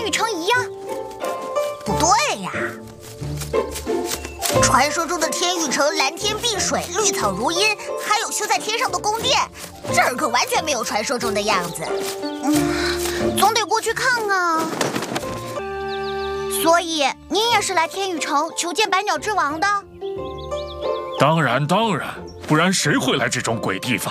宇城一样？ 不对呀，传说中的天宇城蓝天碧水，绿草如茵，还有修在天上的宫殿，这儿可完全没有传说中的样子。 总得过去看啊。所以您也是来天宇城求见百鸟之王的？ 当然，不然谁会来这种鬼地方？